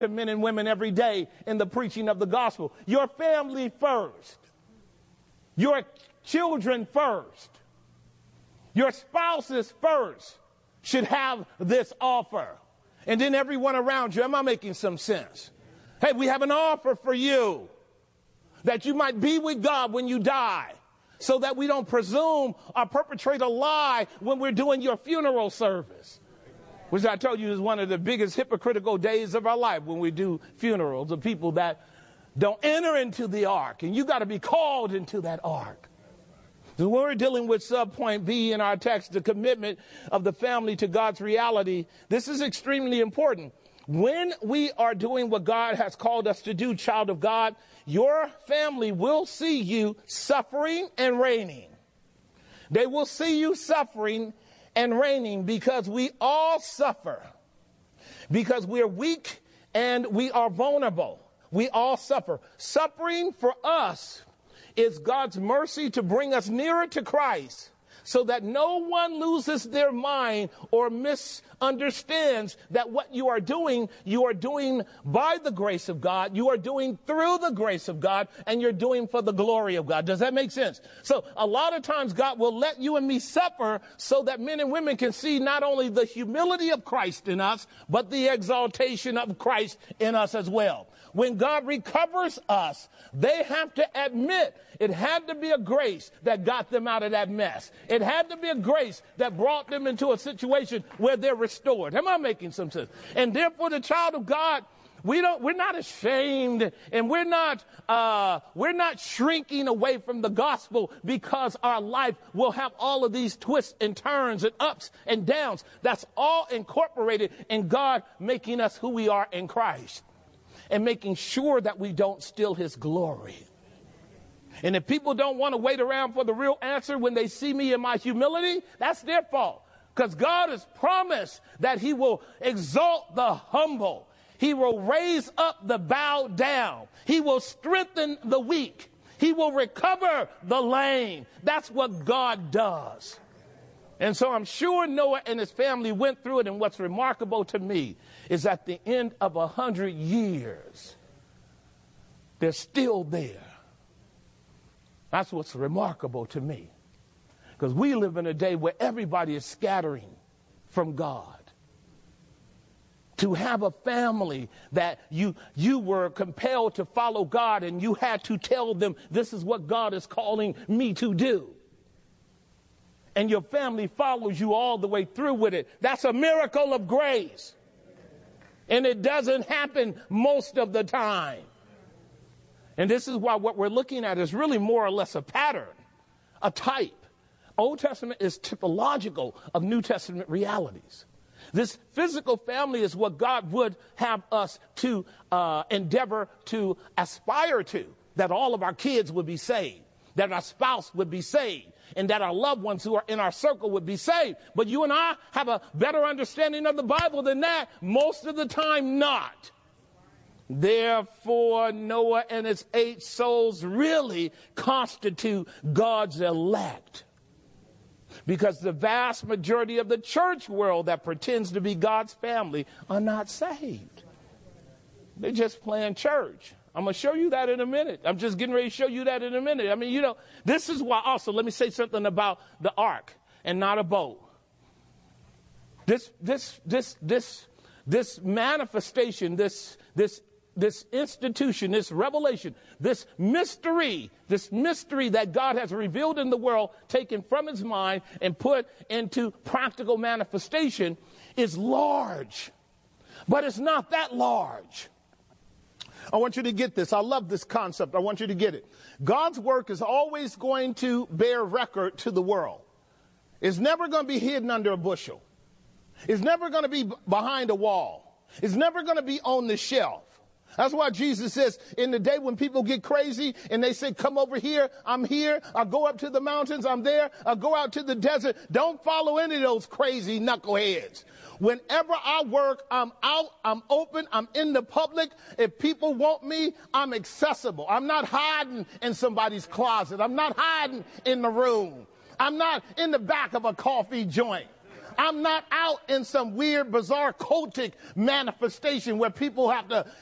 to men and women every day in the preaching of the gospel. Your family first. Your children first. Your spouses first should have this offer. And then everyone around you. Am I making some sense? Hey, we have an offer for you that you might be with God when you die, so that we don't presume or perpetrate a lie when we're doing your funeral service, which I told you is one of the biggest hypocritical days of our life, when we do funerals of people that don't enter into the ark, and you got to be called into that ark. So when we're dealing with subpoint B in our text, the commitment of the family to God's reality, this is extremely important. When we are doing what God has called us to do, child of God, your family will see you suffering and reigning. They will see you suffering and reigning, because we all suffer. Because we're weak and we are vulnerable. We all suffer. Suffering for us is God's mercy to bring us nearer to Christ, so that no one loses their mind or misunderstands that what you are doing by the grace of God, you are doing through the grace of God, and you're doing for the glory of God. Does that make sense? So a lot of times God will let you and me suffer so that men and women can see not only the humility of Christ in us, but the exaltation of Christ in us as well. When God recovers us, they have to admit it had to be a grace that got them out of that mess. It had to be a grace that brought them into a situation where they're restored. Am I making some sense? And therefore, the child of God, we're not ashamed, and we're not shrinking away from the gospel because our life will have all of these twists and turns and ups and downs. That's all incorporated in God making us who we are in Christ, and making sure that we don't steal his glory. And if people don't want to wait around for the real answer when they see me in my humility, that's their fault. Because God has promised that he will exalt the humble. He will raise up the bowed down. He will strengthen the weak. He will recover the lame. That's what God does. And so I'm sure Noah and his family went through it. And what's remarkable to me is at the end of 100 years, they're still there. That's what's remarkable to me. Because we live in a day where everybody is scattering from God. To have a family that you were compelled to follow God, and you had to tell them, this is what God is calling me to do. And your family follows you all the way through with it. That's a miracle of grace. And it doesn't happen most of the time. And this is why what we're looking at is really more or less a pattern, a type. Old Testament is typological of New Testament realities. This physical family is what God would have us to endeavor to aspire to, that all of our kids would be saved, that our spouse would be saved, and that our loved ones who are in our circle would be saved. But you and I have a better understanding of the Bible than that. Most of the time, not. Therefore, Noah and his 8 souls really constitute God's elect. Because the vast majority of the church world that pretends to be God's family are not saved. They're just playing church. I'm going to show you that in a minute. I'm just getting ready to show you that in a minute. I mean, this is why also, let me say something about the ark and not a boat. This manifestation, this institution, this revelation, this mystery that God has revealed in the world, taken from his mind and put into practical manifestation, is large. But it's not that large. I want you to get this. I love this concept. I want you to get it. God's work is always going to bear record to the world. It's never going to be hidden under a bushel. It's never going to be behind a wall. It's never going to be on the shelf. That's why Jesus says, in the day when people get crazy and they say, come over here, I'm here. I'll go up to the mountains, I'm there. I'll go out to the desert. Don't follow any of those crazy knuckleheads. Whenever I work, I'm out, I'm open, I'm in the public. If people want me, I'm accessible. I'm not hiding in somebody's closet. I'm not hiding in the room. I'm not in the back of a coffee joint. I'm not out in some weird, bizarre, cultic manifestation where people have to